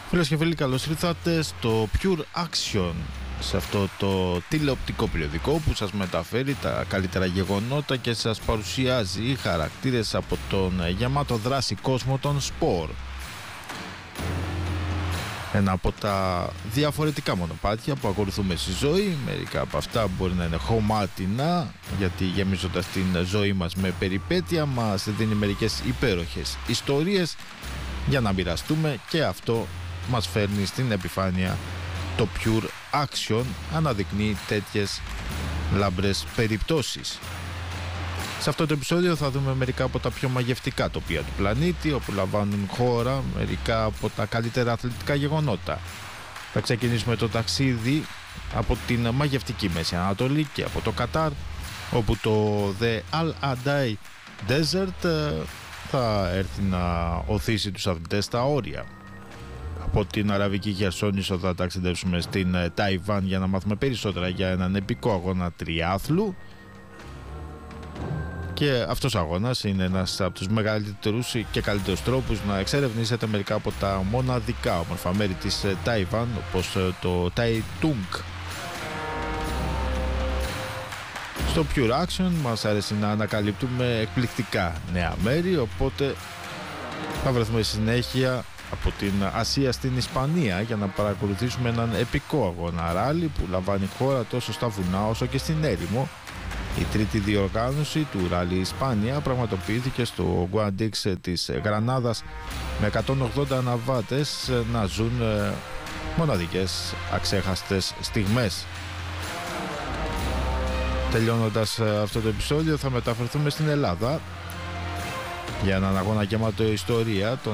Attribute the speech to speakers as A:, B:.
A: Φίλες και φίλοι, καλώς ήρθατε στο Pure Action, σε αυτό το τηλεοπτικό περιοδικό που σας μεταφέρει τα καλύτερα γεγονότα και σας παρουσιάζει χαρακτήρες από τον γεμάτο δράση κόσμο των σπορ. Ένα από τα διαφορετικά μονοπάτια που ακολουθούμε στη ζωή. Μερικά από αυτά μπορεί να είναι χωμάτινα, γιατί γεμίζοντας την ζωή μας με περιπέτεια μας δίνει μερικές υπέροχες ιστορίες για να μοιραστούμε, και αυτό μας φέρνει στην επιφάνεια. Το Pure Action αναδεικνύει τέτοιες λαμπρές περιπτώσεις. Σε αυτό το επεισόδιο θα δούμε μερικά από τα πιο μαγευτικά τοπία του πλανήτη, όπου λαμβάνουν χώρα μερικά από τα καλύτερα αθλητικά γεγονότα. Θα ξεκινήσουμε το ταξίδι από την μαγευτική Μέση Ανατολή και από το Κατάρ, όπου το The Al Adai Desert θα έρθει να οθήσει τους αθλητές στα όρια. Από την Αραβική Χερσόνησο θα ταξιδέψουμε στην Ταϊβάν για να μάθουμε περισσότερα για έναν επικό αγώνα τριάθλου. Και αυτός ο αγώνας είναι ένας από τους μεγαλύτερους και καλύτερους τρόπους να εξερευνήσετε μερικά από τα μοναδικά όμορφα μέρη της Ταϊβάν, όπως το Ταϊτούγκ. Στο Pure Action μας αρέσει να ανακαλύπτουμε εκπληκτικά νέα μέρη, οπότε θα βρεθούμε συνέχεια από την Ασία στην Ισπανία για να παρακολουθήσουμε έναν επικό αγώνα ράλι που λαμβάνει χώρα τόσο στα βουνά όσο και στην έρημο. Η τρίτη διοργάνωση του Ράλι Ισπάνια πραγματοποιήθηκε στο Guadix της Γρανάδας, με 180 αναβάτες να ζουν μοναδικές αξέχαστες στιγμές. Τελειώνοντας αυτό το επεισόδιο θα μεταφερθούμε στην Ελλάδα για έναν αγώνα γεμάτο ιστορία, τον